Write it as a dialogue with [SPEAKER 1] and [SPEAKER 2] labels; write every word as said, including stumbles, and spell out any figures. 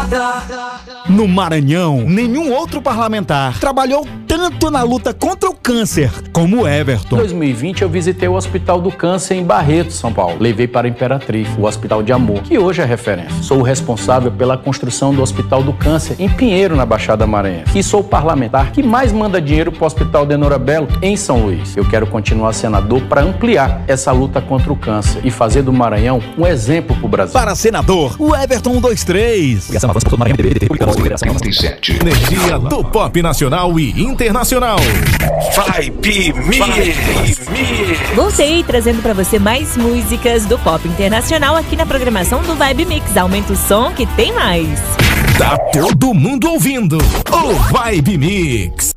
[SPEAKER 1] No Maranhão, nenhum outro parlamentar trabalhou tanto na luta contra o câncer como o Everton.
[SPEAKER 2] Em dois mil e vinte eu visitei o Hospital do Câncer em Barreto, São Paulo. Levei para a Imperatriz, o Hospital de Amor, que hoje é referência. Sou o responsável pela construção do Hospital do Câncer em Pinheiro, na Baixada Maranhense. E sou o parlamentar que mais manda dinheiro para o Hospital de Nora Belo, em São Luís. Eu quero continuar senador para ampliar essa luta contra o câncer e fazer do Maranhão um exemplo para o Brasil.
[SPEAKER 1] Para senador, o Everton cento e vinte e três.
[SPEAKER 3] Energia do pop nacional e internacional.
[SPEAKER 4] Vibe Mix.
[SPEAKER 5] Voltei trazendo pra você mais músicas do pop internacional aqui na programação do Vibe Mix. Aumenta o som que tem mais.
[SPEAKER 3] Tá todo mundo ouvindo o Vibe Mix.